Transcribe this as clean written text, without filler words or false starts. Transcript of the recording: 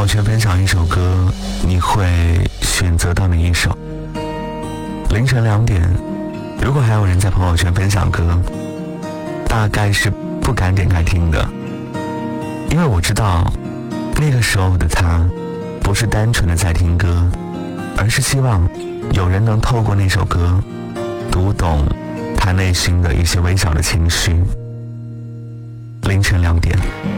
友圈分享一首歌，你会选择到哪一首？凌晨2点，如果还有人在朋友圈分享歌，大概是不敢点开听的，因为我知道那个时候的他不是单纯的在听歌，而是希望有人能透过那首歌读懂他内心的一些微小的情绪。凌晨2点。